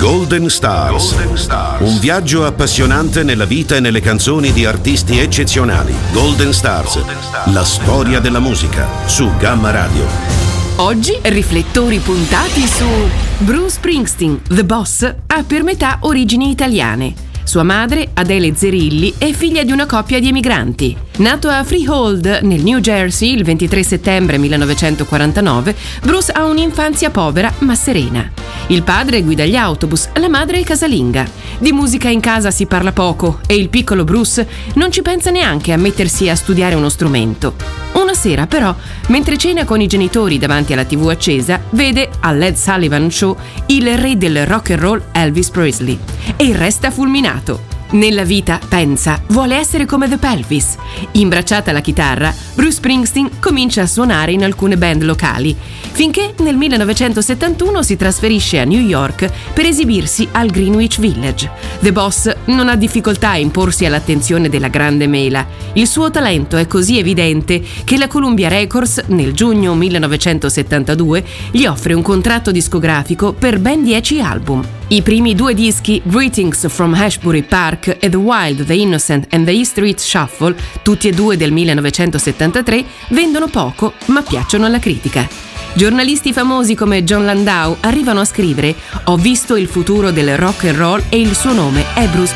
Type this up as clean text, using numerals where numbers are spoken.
Golden Stars. Un viaggio appassionante nella vita e nelle canzoni di artisti eccezionali. Golden Stars. La storia della musica su Gamma Radio. Oggi riflettori puntati su Bruce Springsteen, The Boss, ha per metà origini italiane. Sua madre, Adele Zerilli, è figlia di una coppia di emigranti. Nato a Freehold, nel New Jersey, il 23 settembre 1949, Bruce ha un'infanzia povera ma serena. Il padre guida gli autobus, la madre è casalinga. Di musica in casa si parla poco e il piccolo Bruce non ci pensa neanche a mettersi a studiare uno strumento. Una sera, però, mentre cena con i genitori davanti alla TV accesa, vede al Ed Sullivan Show il re del rock and roll Elvis Presley e resta fulminato. Nella vita, pensa, vuole essere come The Pelvis. Imbracciata la chitarra, Bruce Springsteen comincia a suonare in alcune band locali, finché nel 1971 si trasferisce a New York per esibirsi al Greenwich Village. The Boss non ha difficoltà a imporsi all'attenzione della grande mela. Il suo talento è così evidente che la Columbia Records, nel giugno 1972, gli offre un contratto discografico per ben 10 album. I primi 2 dischi, Greetings from Ashbury Park e The Wild, The Innocent and The E Street Shuffle, tutti e 2 del 1973, vendono poco ma piacciono alla critica. Giornalisti famosi come John Landau arrivano a scrivere: «Ho visto il futuro del rock and roll e il suo nome è Bruce